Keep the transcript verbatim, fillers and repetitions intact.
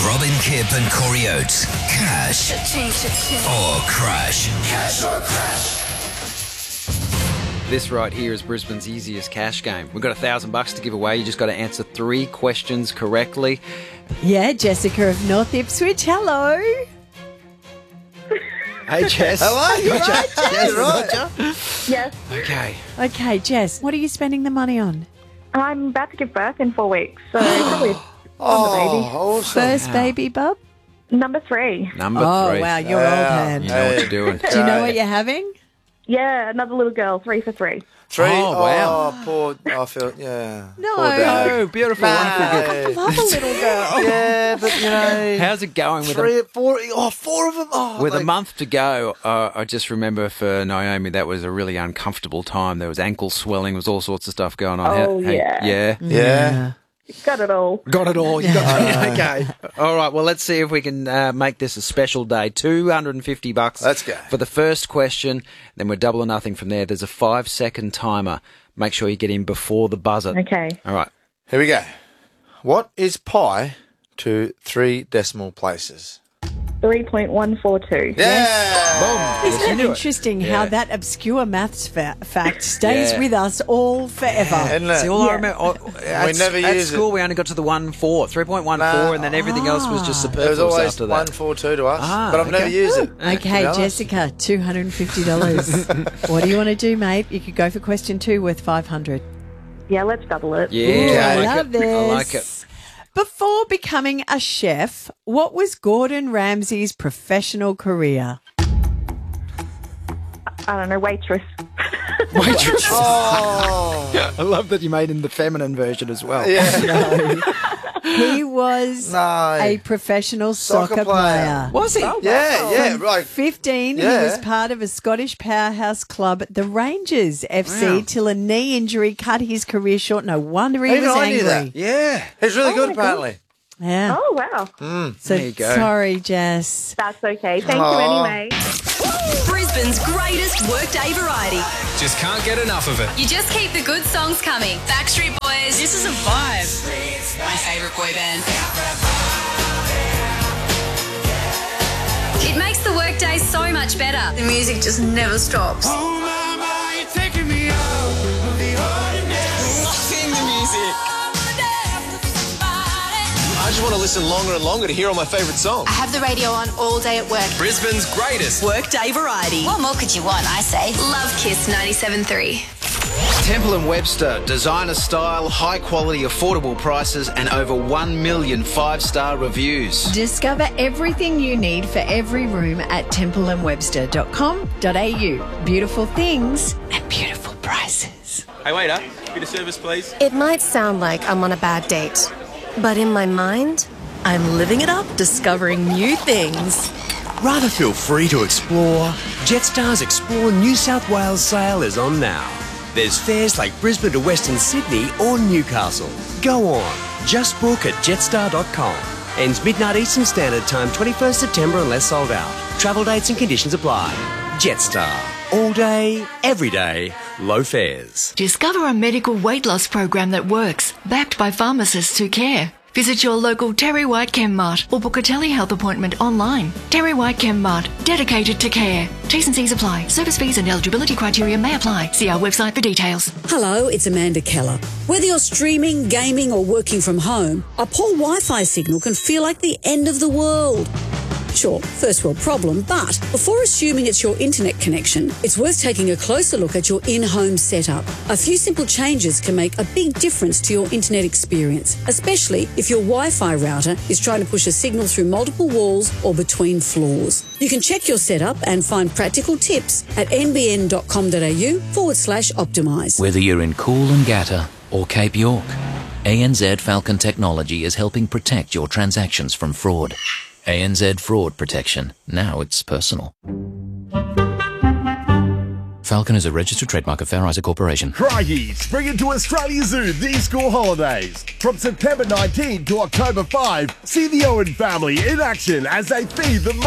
Robin Kipp and Corey Oates. Cash or crash. Cash or crash. This right here is Brisbane's easiest cash game. We've got a thousand bucks to give away. You just got to answer three questions correctly. Yeah, Jessica of North Ipswich. Hello. Hey, Jess. Hello. You right, Jess? Right. Yes, Okay. Okay, Jess, what are you spending the money on? I'm about to give birth in four weeks, so probably Oh, awesome. First baby, bub? number three. Number Oh, three. wow, you're Yeah. old hand. You know what you're doing. Do you know what you're having? Yeah, another little girl, three for three. Three. Oh, wow. Oh, poor. I feel. Yeah. No. Poor dad. Oh, beautiful. Wonderful gift. I love a little girl. Yeah, but you know. How's it going with Three, a, four, oh, four of them. Oh, with like, a month to go? Uh, I just remember for Naomi that was a really uncomfortable time. There was ankle swelling, there was all sorts of stuff going on. Oh, yeah. Yeah. Yeah. Got it all. Got it all. You got it. Okay. All right. Well, let's see if we can uh, make this a special day. Two hundred and fifty bucks. Let's go. For the first question. Then we're double or nothing from there. There's a five second timer. Make sure you get in before the buzzer. Okay. All right. Here we go. What is pi to three decimal places? three point one four two. Yeah. Isn't it interesting how that obscure maths fa- fact stays Yeah. with us all forever? Isn't it? See, all I Yeah. remember, oh, at, We never at use school, it. we only got to the one four, three point one four, Nah. and then everything else was just It was superfluous always after one that. four two to us, Ah, but I've never okay. used it. Okay, to be honest. Jessica, two hundred fifty dollars. What do you want to do, mate? You could go for question two worth five hundred dollars. Yeah, let's double it. Yeah, Ooh, I I like love it. this. I like it. Before becoming a chef, what was Gordon Ramsay's professional career? I don't know, waitress. Waitress. Oh, I love that you made him the feminine version as well. yeah. He was No. a professional soccer, Soccer player. player. Was he? Yeah, yeah, right. fifteen, he Yeah. was part of a Scottish powerhouse club, the Rangers F C, Wow. till a knee injury cut his career short. No wonder he Even was I angry. knew that. Yeah. He's really Oh good, my God. apparently. Yeah. Oh, wow. so There you go. sorry, Jess. That's okay. Thank Aw. you anyway. Brisbane's greatest workday variety. Just can't get enough of it. You just keep the good songs coming. Backstreet Boys. This is a vibe. My favourite boy band. It makes the workday so much better. The music just never stops. Loving the music. I just want to listen longer and longer to hear all my favourite songs. I have the radio on all day at work. Brisbane's greatest. Workday variety. What more could you want, I say? Love Kiss ninety-seven point three. Temple and Webster, designer style, high quality, affordable prices, and over one million five-star reviews. Discover everything you need for every room at temple and webster dot com dot a u. Beautiful things and beautiful prices. Hey, waiter, bit of service, please. It might sound like I'm on a bad date, but in my mind, I'm living it up, discovering new things. Rather feel free to explore? Jetstar's Explore New South Wales sale is on now. There's fares like Brisbane to Western Sydney or Newcastle. Go on, just book at jetstar dot com. Ends midnight Eastern Standard Time, twenty-first September unless sold out. Travel dates and conditions apply. Jetstar. All day, every day, low fares. Discover a medical weight loss program that works, backed by pharmacists who care. Visit your local Terry White Chemmart or book a telehealth appointment online. Terry White Chemmart, dedicated to care. T's and C's apply. Service fees and eligibility criteria may apply. See our website for details. Hello, it's Amanda Keller. Whether you're streaming, gaming or working from home, a poor Wi-Fi signal can feel like the end of the world. Sure, first world problem, but before assuming it's your internet connection, it's worth taking a closer look at your in-home setup. A few simple changes can make a big difference to your internet experience, especially if your Wi-Fi router is trying to push a signal through multiple walls or between floors. You can check your setup and find practical tips at nbn.com.au forward slash optimise. Whether you're in Coolangatta or Cape York, A N Z Falcon Technology is helping protect your transactions from fraud. A N Z Fraud Protection. Now it's personal. Falcon is a registered trademark of Fair Isaac Corporation. Crikey, spring into Australia Zoo these school holidays. From September nineteenth to October fifth, see the Owen family in action as they feed the